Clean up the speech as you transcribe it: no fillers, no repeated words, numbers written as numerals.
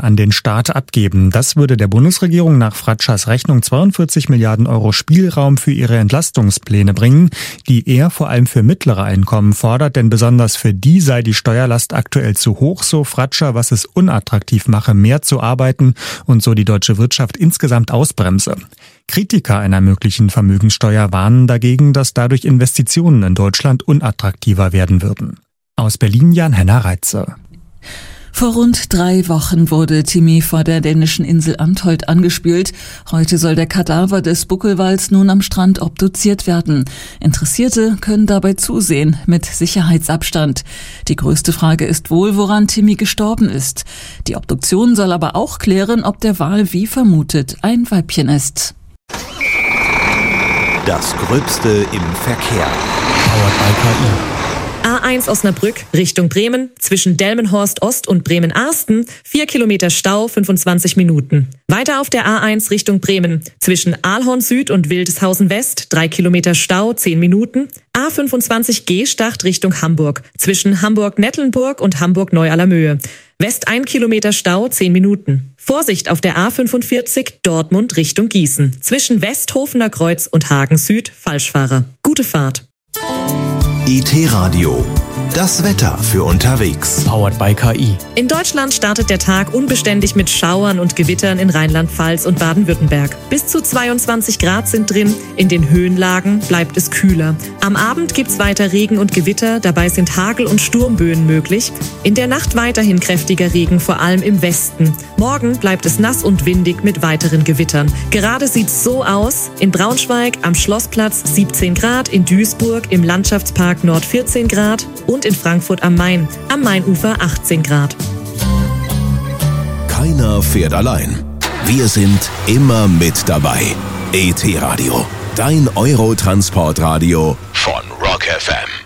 an den Staat abgeben. Das würde der Bundesregierung nach Fratschers Rechnung 42 Milliarden Euro Spielraum für ihre Entlastungspläne bringen, die er vor allem für mittlere Einkommen fordert, denn besonders für die sei die Steuerlast aktuell zu hoch, so Fratscher, was es unattraktiv mache, mehr zu arbeiten und so die deutsche Wirtschaft insgesamt ausbremse. Kritiker einer möglichen Vermögenssteuer warnen dagegen, dass dadurch Investitionen in Deutschland unattraktiver werden würden. Aus Berlin Jan-Henner Reitze. Vor rund 3 Wochen wurde Timmy vor der dänischen Insel Antholt angespült. Heute soll der Kadaver des Buckelwals nun am Strand obduziert werden. Interessierte können dabei zusehen, mit Sicherheitsabstand. Die größte Frage ist wohl, woran Timmy gestorben ist. Die Obduktion soll aber auch klären, ob der Wal wie vermutet ein Weibchen ist. Das Gröbste im Verkehr. Powered by KI. A1 Osnabrück Richtung Bremen, zwischen Delmenhorst Ost und Bremen-Arsten, 4 Kilometer Stau, 25 Minuten. Weiter auf der A1 Richtung Bremen, zwischen Aalhorn Süd und Wildeshausen West, 3 Kilometer Stau, 10 Minuten. A25 Gstacht Richtung Hamburg, zwischen Hamburg-Nettlenburg und Hamburg-Neu-Allermöhe. West 1 Kilometer Stau, 10 Minuten. Vorsicht auf der A45 Dortmund Richtung Gießen, zwischen Westhofener Kreuz und Hagen Süd, Falschfahrer. Gute Fahrt. IT-Radio. Das Wetter für unterwegs. Powered by KI. In Deutschland startet der Tag unbeständig mit Schauern und Gewittern in Rheinland-Pfalz und Baden-Württemberg. Bis zu 22 Grad sind drin. In den Höhenlagen bleibt es kühler. Am Abend gibt's weiter Regen und Gewitter. Dabei sind Hagel- und Sturmböen möglich. In der Nacht weiterhin kräftiger Regen, vor allem im Westen. Morgen bleibt es nass und windig mit weiteren Gewittern. Gerade sieht's so aus. In Braunschweig am Schlossplatz 17 Grad, in Duisburg im Landschaftspark Nord 14 Grad und in Frankfurt am Main, am Mainufer 18 Grad. Keiner fährt allein. Wir sind immer mit dabei. ET-Radio, dein Eurotransportradio von Rock FM.